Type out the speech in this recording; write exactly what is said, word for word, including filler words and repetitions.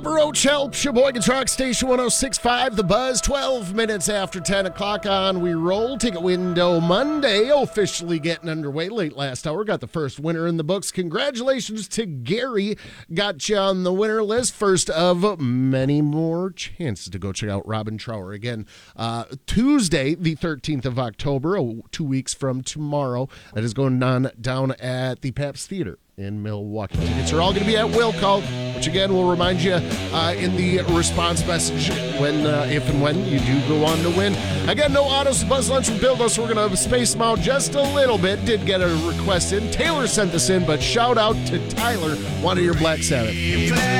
Papa Roach helps Sheboygan Truck Station one oh six point five, The Buzz, twelve minutes after ten o'clock on We Roll. Ticket window Monday officially getting underway. Late last hour, got the first winner in the books. Congratulations to Gary. Got you on the winner list. First of many more chances to go check out Robin Trower. Again, uh, Tuesday, the thirteenth of October, oh, two weeks from tomorrow. That is going on down at the Pabst Theater in Milwaukee. Tickets are all going to be at will call, which again will remind you uh, in the response message when, uh, if and when you do go on to win. Again, no autos, Buzz Lunch from Build-Us. We're going to space them out just a little bit. Did get a request in. Taylor sent this in, but shout out to Tyler, wanted your Black Sabbath.